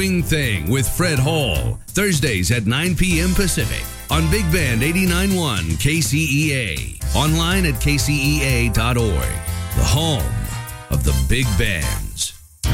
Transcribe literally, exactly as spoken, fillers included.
Thing with Fred Hall, Thursdays at nine p.m. Pacific on Big Band eighty-nine point one K C E A. Online at K C E A dot org, the home of the big bands.